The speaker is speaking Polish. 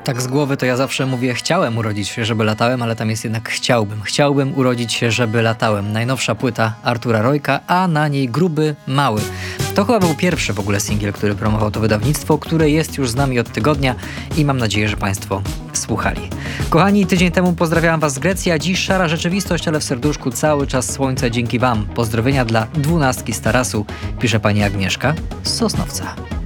Tak z głowy to ja zawsze mówię chciałem urodzić się, żeby latałem, ale tam jest jednak chciałbym. Chciałbym urodzić się, żeby latałem. Najnowsza płyta Artura Rojka, a na niej Gruby Mały. To chyba był pierwszy w ogóle singiel, który promował to wydawnictwo, które jest już z nami od tygodnia i mam nadzieję, że Państwo słuchali. Kochani, tydzień temu pozdrawiałam Was z Grecji, a dziś szara rzeczywistość, ale w serduszku cały czas słońce dzięki Wam. Pozdrowienia dla 12 z tarasu, pisze pani Agnieszka z Sosnowca.